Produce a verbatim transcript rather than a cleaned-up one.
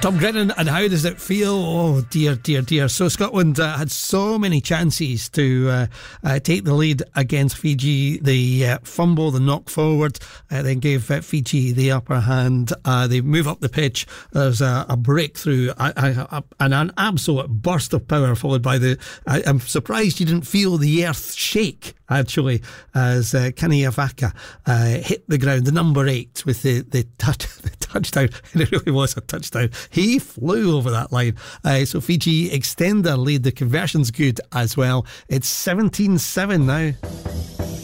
Tom Grennan, and how does it feel? Oh dear, dear, dear. So Scotland uh, had so many chances to uh, uh, take the lead against Fiji. The uh, fumble, the knock forward, uh, then gave uh, Fiji the upper hand. Uh, they move up the pitch. There's a, a breakthrough, a, a, a, and an absolute burst of power, followed by the. I, I'm surprised you didn't feel the earth shake, actually, as uh, Kaniavaka uh, hit the ground, the number eight, with the, the, touch, the touchdown. And it really was a touchdown. He flew over that line. Uh, so Fiji extend their lead. The conversion's good as well. It's seventeen seven now.